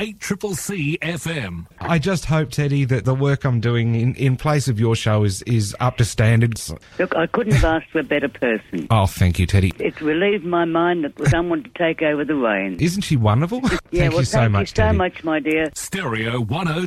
8CCC FM. I just hope, Teddy, that the work I'm doing in place of your show is up to standards. Look, I couldn't have asked for a better person. Oh, thank you, Teddy. It's relieved my mind that someone to take over the reins. Isn't she wonderful? Yeah, Thank you so much, Thank you so Teddy. much, my dear. Stereo 10.